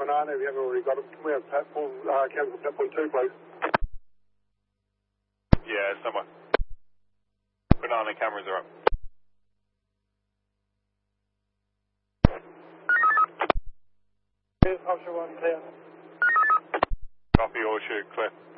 Banana, if you haven't already got them. Can we have platform, cancel platform 2, please? Yeah, somewhere. Banana cameras are up. Here's Osher 110. Copy, Osher, clear.